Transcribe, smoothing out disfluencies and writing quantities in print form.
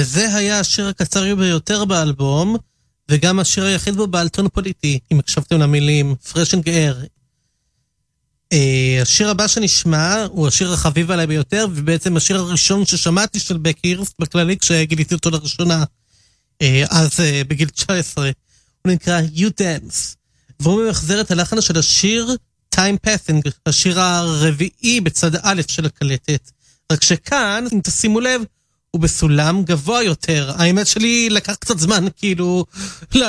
וזה היה השיר הקצר ביותר באלבום, וגם השיר היחיד בו בעל טון פוליטי, אם הקשבתם למילים, Fresh and Air. השיר הבא שנשמע הוא השיר החביב עליי ביותר, ובעצם השיר הראשון ששמעתי של בק הירסט בכללי, כשגיליתי אותו לראשונה, אז בגיל 19. הוא נקרא You Dance, והוא ממחזר את הלחן של השיר Time Passing, השיר הרביעי בצד א' של הקלטת. רק שכאן, אם תשימו לב, הוא בסולם גבוה יותר. האמת שלי לקח קצת זמן, כאילו,